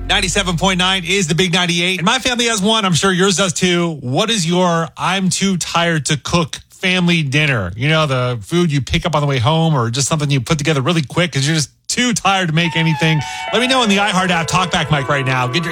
97.9 is the Big 98. And my family has one. I'm sure yours does too. What is your I'm too tired to cook family dinner? You know, the food you pick up on the way home or just something you put together really quick because you're just too tired to make anything. Let me know in the iHeart app talkback mic right now. Get your